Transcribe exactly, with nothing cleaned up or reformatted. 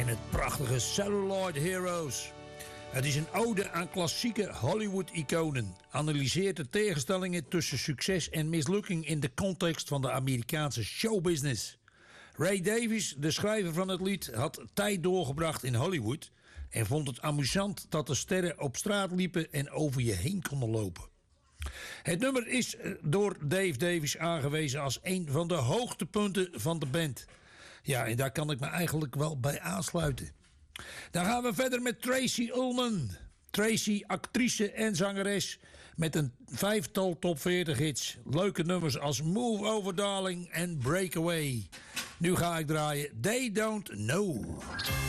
en het prachtige Celluloid Heroes. Het is een ode aan klassieke Hollywood-iconen. Analyseert de tegenstellingen tussen succes en mislukking in de context van de Amerikaanse showbusiness. Ray Davies, de schrijver van het lied, had tijd doorgebracht in Hollywood en vond het amusant dat de sterren op straat liepen en over je heen konden lopen. Het nummer is door Dave Davies aangewezen als een van de hoogtepunten van de band. Ja, en daar kan ik me eigenlijk wel bij aansluiten. Dan gaan we verder met Tracy Ullman. Tracy, actrice en zangeres met een vijftal top veertig hits. Leuke nummers als Move Over Darling en Breakaway. Nu ga ik draaien They Don't Know.